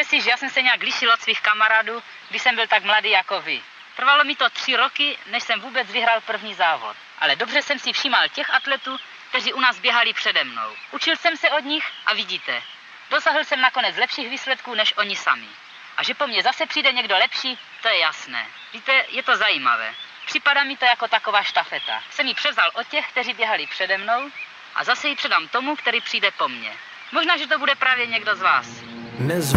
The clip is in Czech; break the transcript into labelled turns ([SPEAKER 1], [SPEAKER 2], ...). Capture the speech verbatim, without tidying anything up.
[SPEAKER 1] Myslíte si, že já jsem se nějak lišil od svých kamarádů, když jsem byl tak mladý jako vy? Trvalo mi to tři roky, než jsem vůbec vyhrál první závod. Ale dobře jsem si všímal těch atletů, kteří u nás běhali přede mnou. Učil jsem se od nich a vidíte, dosáhl jsem nakonec lepších výsledků než oni sami. A že po mně zase přijde někdo lepší, to je jasné. Víte, je to zajímavé. Připadá mi to jako taková štafeta. Jsem ji převzal od těch, kteří běhali přede mnou a zase ji předám tomu, který přijde po mně. Možná, že to bude právě někdo z vás.